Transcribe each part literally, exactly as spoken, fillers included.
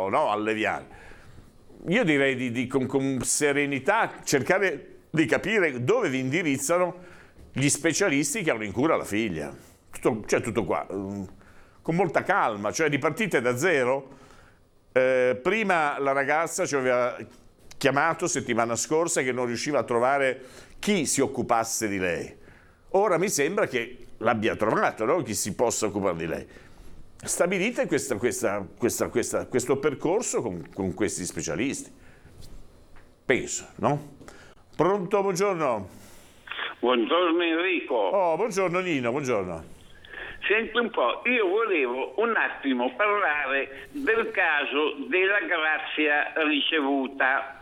po', no? Alleviare. Io direi di, di con, con serenità cercare di capire dove vi indirizzano gli specialisti che hanno in cura la figlia. Tutto, cioè tutto qua, con molta calma, cioè ripartite da zero. Eh, prima la ragazza ci aveva chiamato settimana scorsa che non riusciva a trovare chi si occupasse di lei. Ora mi sembra che l'abbia trovato, no? Chi si possa occupare di lei. Stabilite questa, questa, questa, questa, questo percorso con, con questi specialisti. Penso, no? Pronto, buongiorno. Buongiorno Enrico. Oh, buongiorno Nino, buongiorno. Senti un po', io volevo un attimo parlare del caso della grazia ricevuta,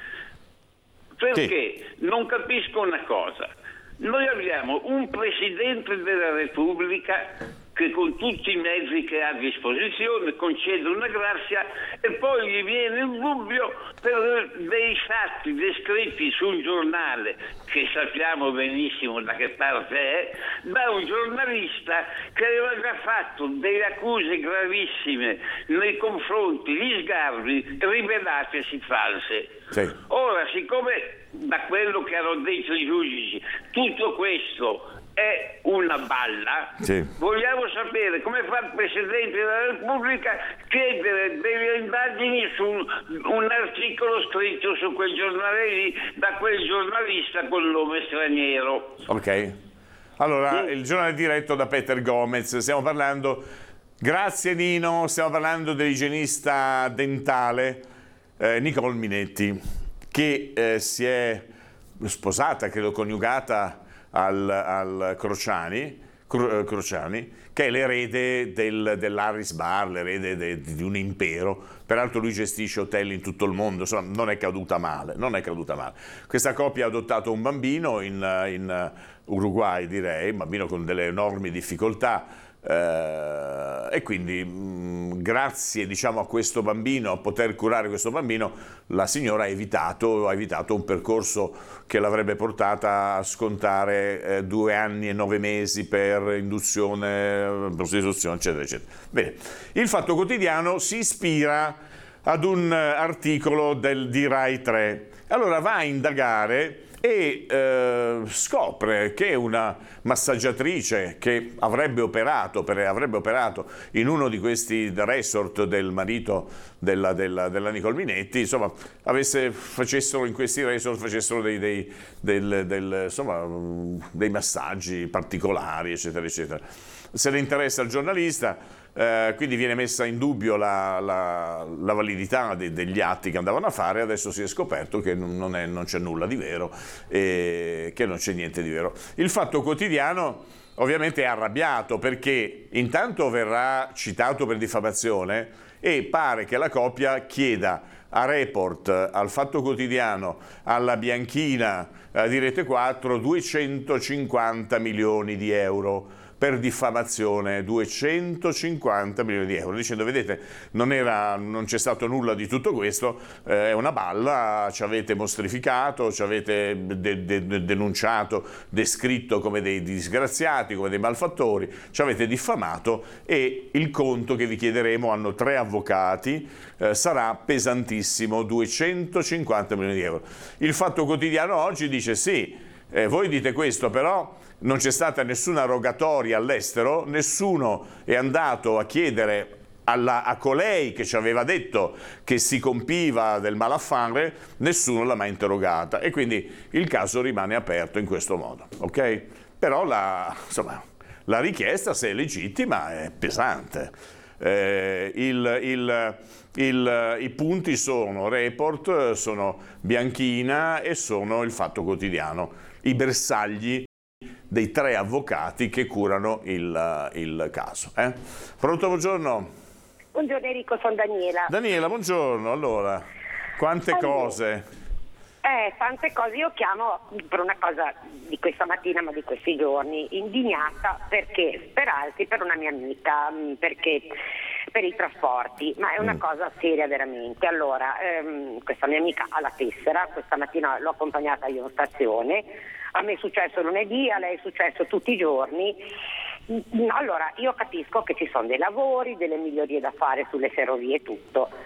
perché sì. Non capisco una cosa. Noi abbiamo un Presidente della Repubblica che con tutti i mezzi che ha a disposizione concede una grazia e poi gli viene il dubbio per dei fatti descritti su un giornale che sappiamo benissimo da che parte è, da un giornalista che aveva già fatto delle accuse gravissime nei confronti di Sgarbi rivelatesi false. Sì. Ora, siccome da quello che hanno detto i giudici tutto questo è una balla, sì. Vogliamo sapere come fa il Presidente della Repubblica chiedere delle indagini su un, un articolo scritto su quel giornale lì da quel giornalista col nome straniero. Ok, allora sì. Il giornale diretto da Peter Gomez, stiamo parlando, grazie Nino, stiamo parlando dell'igienista dentale eh, Nicole Minetti, che eh, si è sposata, credo coniugata al, al Crociani, Cro, Crociani, che è l'erede del, dell'Harris Bar, l'erede de, di un impero. Peraltro lui gestisce hotel in tutto il mondo, insomma non è caduta male, non è caduta male. Questa coppia ha adottato un bambino in, in Uruguay, direi, un bambino con delle enormi difficoltà. Uh, e quindi mh, grazie diciamo a questo bambino, a poter curare questo bambino, la signora ha evitato, ha evitato un percorso che l'avrebbe portata a scontare eh, due anni e nove mesi per induzione, prostituzione, eccetera, eccetera. Bene, il Fatto Quotidiano si ispira ad un articolo del, di Rai tre, allora va a indagare e eh, scopre che una massaggiatrice che avrebbe operato, per, avrebbe operato in uno di questi resort del marito della, della, della Nicole Minetti, insomma, avesse, facessero in questi resort facessero dei, dei, del, del, insomma, dei massaggi particolari, eccetera, eccetera. Se ne interessa il giornalista. Eh, quindi viene messa in dubbio la, la, la validità de, degli atti che andavano a fare. Adesso si è scoperto che non, è, non c'è nulla di vero e che non c'è niente di vero. Il Fatto Quotidiano ovviamente è arrabbiato perché intanto verrà citato per diffamazione e pare che la coppia chieda a Report, al Fatto Quotidiano, alla Bianchina eh, di Rete quattro duecentocinquanta milioni di euro per diffamazione, duecentocinquanta milioni di euro, dicendo vedete non, era, non c'è stato nulla di tutto questo, eh, è una balla, ci avete mostrificato, ci avete de- de- denunciato, descritto come dei disgraziati, come dei malfattori, ci avete diffamato e il conto che vi chiederemo, hanno tre avvocati, eh, sarà pesantissimo, duecentocinquanta milioni di euro. Il Fatto Quotidiano oggi dice sì, eh, voi dite questo però non c'è stata nessuna rogatoria all'estero, nessuno è andato a chiedere alla, a colei che ci aveva detto che si compiva del malaffare, nessuno l'ha mai interrogata e quindi il caso rimane aperto in questo modo, ok? Però la, insomma, la richiesta, se è legittima, è pesante. Eh, il, il, il, i punti sono Report, sono Bianchina e sono il Fatto Quotidiano, i bersagli dei tre avvocati che curano il, il caso. Eh? Pronto, buongiorno? Buongiorno Enrico, sono Daniela. Daniela, buongiorno. Allora, quante allora, cose? Eh, tante cose. Io chiamo per una cosa di questa mattina, ma di questi giorni, indignata perché, per altri, per una mia amica, perché per i trasporti, ma è una mm. cosa seria veramente. Allora, ehm, questa mia amica ha la tessera, questa mattina l'ho accompagnata io in stazione, a me è successo lunedì, a lei è successo tutti i giorni. Allora, io capisco che ci sono dei lavori, delle migliorie da fare sulle ferrovie e tutto,